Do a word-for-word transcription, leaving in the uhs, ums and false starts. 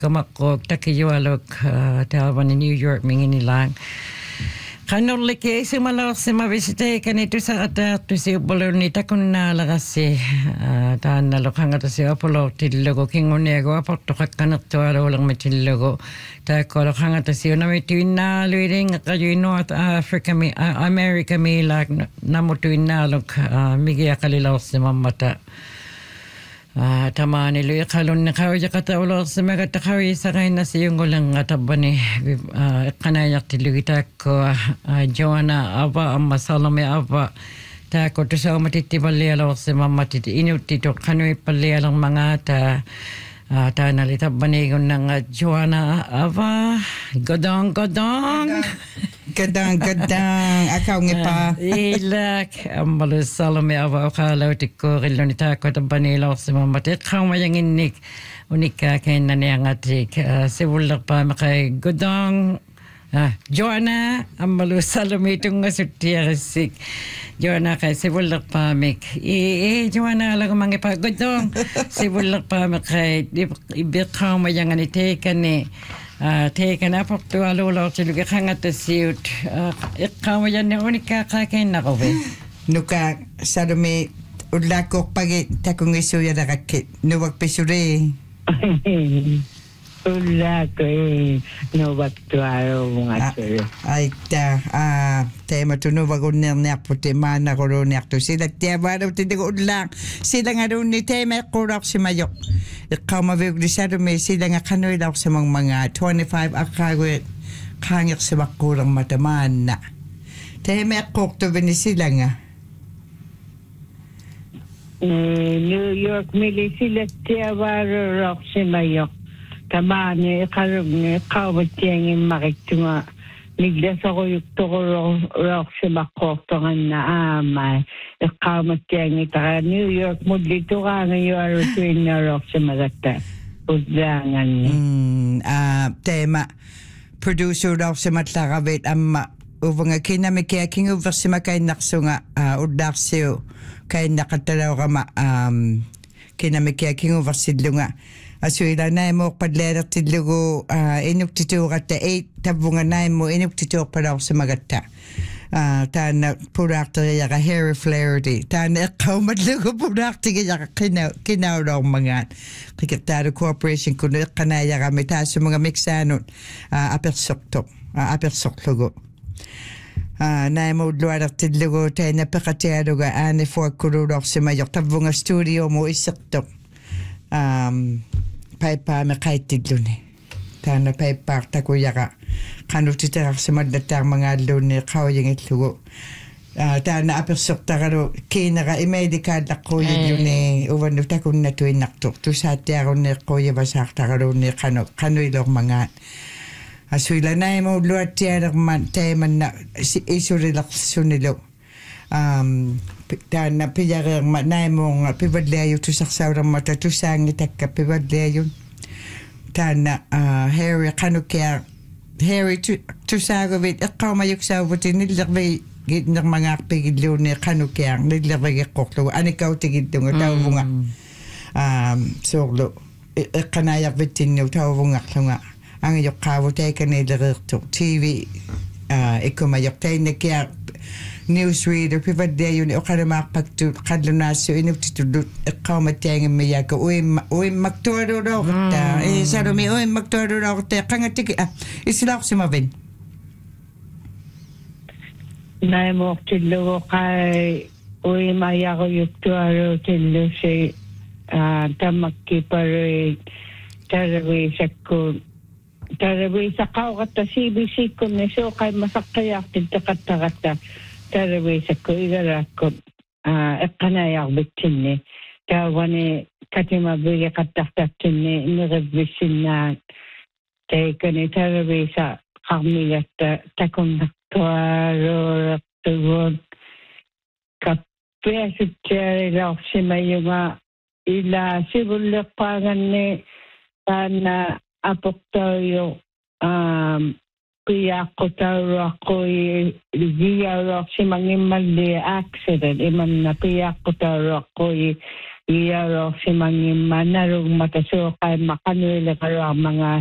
kamakok takijualok taawani New York minginilang. Kanullike isimalor simavisite kanitu sarata tusi boloni takunna lagasi taanna lokangata si apolo tillogo kingunego aporto kakkanatto alolang metillogo taako lokangata si unamituinna luiring kayu North Africa mi America mi lag namutuinna lok migia kalilaw simamata Ah, tamani lu kalon na kau jakata ulo semagata kau isakai na siyong ulang atabani kanaya tilu kita ko Joanna ava amma Salome ava ta ko tu sa matiti balia lo semama titi inuti to kanui balia lang mga ta ta nalita bani ng Joanna ava godong godong Gadang, gadang. Akaw nga pa. Ilak. Amalu Salome ava akalaw tiko rilo ni tako tabanilo si mama. Tikaw mayang inik. Unika kay naniyang atik. Siwulak pa makay godong. Joanna. Amalu Salome itong asutiyarisik. Joanna kay siwulak pa mik. Eh, Joanna alang mga pa godong. Siwulak pa makay. Ibikaw mayang anitekan ni. Ah, teken na pakto alola siluga kangat siut. Ikaw yan na unika kakain na ko be. Nuka Salome udlakok pagi takong isuya na kakit. Nuwag pisuri. Ulako eh. Nuwag tuwaro mga sir. Ay ta. Ah, tema to nuwag unernek po tema na koronek to. Sila tiyawa raw tindig udlak. Sila nga rin ni tema kurak si Mayok. Ikaw mabig di Salome sila nga kanoy daw sa mga mga twenty-five akagwit kangyak sa makurang matamaan na. Tema kok to bini sila nga. New York mili sila tiyawaro rock si Mayok. Tamani ikarong kawat yang makitunga. Niglas ako yung toko rock si Makoktongan na amay. Ikamat yang itaka New York mo dito ka ngayon tuwing na rock si Magata. Udlangan niya. Mm, uh, tema producer daw si Matlakabit amma uvang kinami kaya king over si makay nakso nga uh, udlak siyo kay nakatalaw ka ma um, kinami kaya king over si nga asuila na mo padlera tidlugo uh, inuk tito kata eight tabunga na mo inuk tito padaw sa magata uh, tana purakta yaka Harry Flaherty tana ikaw madlugo purakta yaka kinaw kinaw daw mga kikitaro corporation kuno kanaya kami ta sa mga mixanon uh, apersokto uh, apersoklogo uh, na mo luar tidlugo tayo na pakatero ga ane for kururok sa mayok tabunga studio mo isakto um paipa me kaitidlo ni. Tana paipa takuya ka. Kano titarak sa madlatang mga lo ni kawayang itlugo. Uh, tana apersok takaro kina ka imedikad na kuya yun ni uwan no takon na tuwin naktok. Tu sa tiyaro ni kuya basak takaro ni kano kano ilong mga asuila na mo luat tiyarak man teman na iso relaksyon nilo. Um, na piyagang na mo nga pibadlayo to saksawang mata to sangi takka pibadlayo tana uh, Harry kanu kaya Harry to to sagovit ikaw mayok sa buti nilakbay ng mga pigidlo ni kanu kaya nilakbay koklo anikaw tigidlo nga tao nga um, solo kanayak bitin yung tao nga nga ang yok kawo tayo kanila T V uh, ikaw mayok tayo na kaya newsreader pivadde yun o kada makapagtu kadlo naso inutitudut ikaw matiyang mayaka uy uy magturo raw ta eh Salome uy magturo raw ta kangatik ah isla ko si Mavin na mo tilo kay uy mayako yung turo tilo si tamaki pare tarawi sa ko tarawi sa kao kata C B C ko na so kay masakayak tintakata-kata tarawi sa ko igara ko ekanayak bitin ni tawane katima biga kataktatin ni nirevisin na tayo kani tarawi sa kamilat takong naktuaro raktugon kapya si tiyari lang si mayunga ila sibulak pangan ni na apok tayo um, kaya ko tayo ako ligiya ako si mga mali accident iman na kaya ko tayo ako iyaro si mangin manarong mataso kay makanuila karo ang mga